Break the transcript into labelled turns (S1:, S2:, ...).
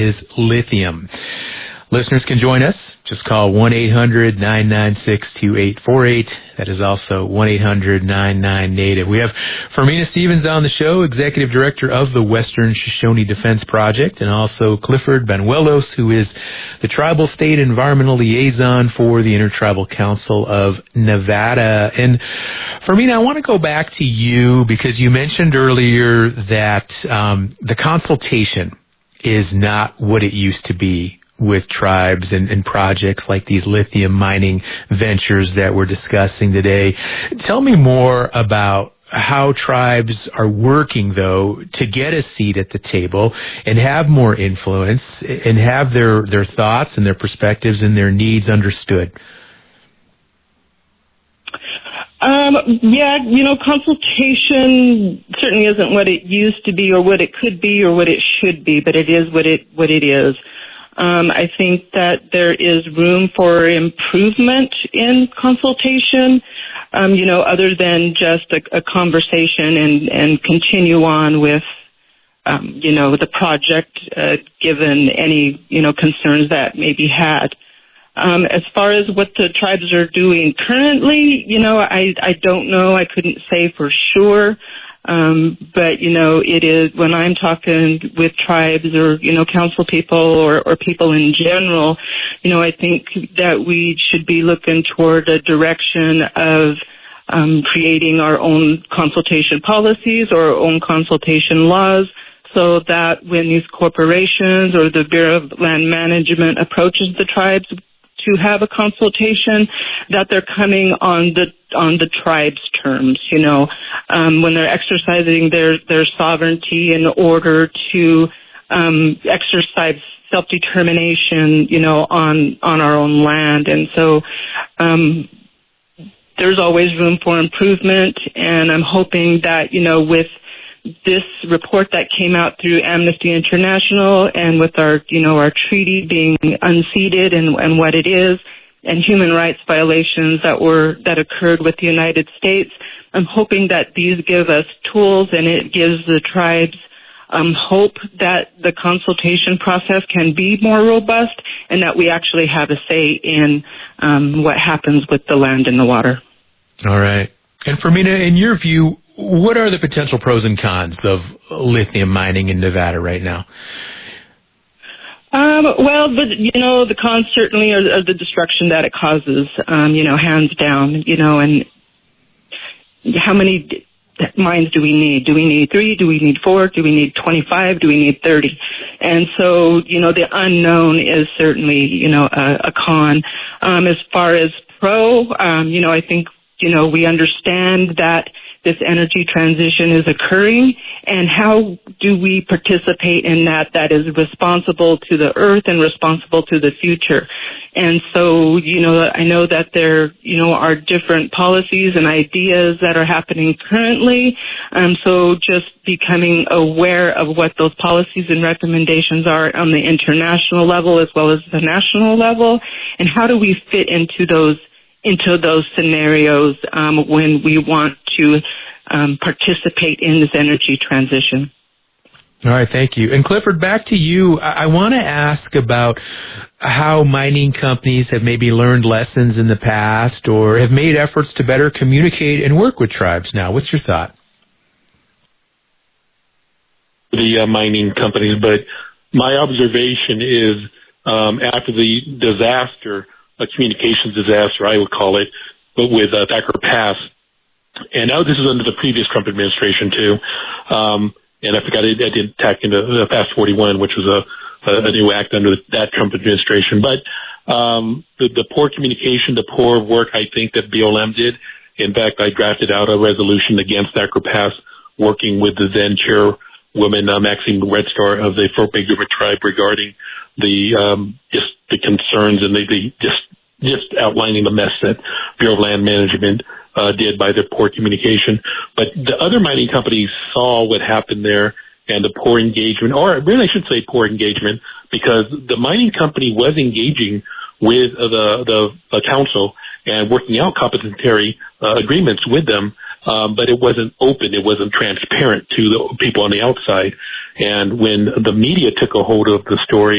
S1: is lithium. Listeners can join us. Just call 1-800-996-2848. That is also 1-800-99-NATIVE. We have Fermina Stevens on the show, Executive Director of the Western Shoshone Defense Project, and also Clifford Banuelos, who is the Tribal State Environmental Liaison for the Intertribal Council of Nevada. And Fermina, I want to go back to you because you mentioned earlier that the consultation is not what it used to be with tribes and projects like these lithium mining ventures that we're discussing today. Tell me more about how tribes are working, though, to get a seat at the table and have more influence and have their thoughts and their perspectives and their needs understood.
S2: Consultation certainly isn't what it used to be or what it could be or what it should be, but it is what it is. I think that there is room for improvement in consultation, other than just a conversation and continue on with, the project, given any, concerns that may be had. As far as what the tribes are doing currently, I don't know. I couldn't say for sure. But, it is when I'm talking with tribes or, council people or people in general, I think that we should be looking toward a direction of creating our own consultation policies or our own consultation laws, so that when these corporations or the Bureau of Land Management approaches the tribes to have a consultation, that they're coming on the tribe's terms, when they're exercising their sovereignty in order to exercise self-determination, on our own land. And so there's always room for improvement, and I'm hoping that, with this report that came out through Amnesty International and with our treaty being unceded and what it is, and human rights violations that occurred with the United States, I'm hoping that these give us tools, and it gives the tribes hope that the consultation process can be more robust and that we actually have a say in what happens with the land and the water.
S1: All right. And Fermina, in your view, what are the potential pros and cons of lithium mining in Nevada right now? The cons certainly are the destruction that it causes, hands down, and how many mines do we need? Do we need 3? Do we need 4? Do we need 25? Do we need 30? And so, the unknown is certainly, a con. As far as pro, I think, we understand that this energy transition is occurring, and how do we participate in that is responsible to the earth and responsible to the future. And so, I know that there, are different policies and ideas that are happening currently. So just becoming aware of what those policies and recommendations are on the international level as well as the national level, and how do we fit into those scenarios when we want to participate in this energy transition. All right, thank you. And Clifford, back to you. I want to ask about how mining companies have maybe learned lessons in the past or have made efforts to better communicate and work with tribes now. What's your thought?
S3: The mining companies, but my observation is after the disaster, a communications disaster, I would call it, but with Thacker Pass. And now this is under the previous Trump administration, too. And I forgot I didn't tack into the Pass 41, which was a new act under that Trump administration. But the poor communication, the poor work, I think, that BLM did. In fact, I drafted out a resolution against Thacker Pass, working with the then chairwoman, Maxine Red Star of the Fort Big River tribe, regarding the concerns and just outlining the mess that Bureau of Land Management did by their poor communication. But the other mining companies saw what happened there and the poor engagement, or really I should say poor engagement, because the mining company was engaging with the council and working out complementary agreements with them, but it wasn't open, it wasn't transparent to the people on the outside. And when the media took a hold of the story,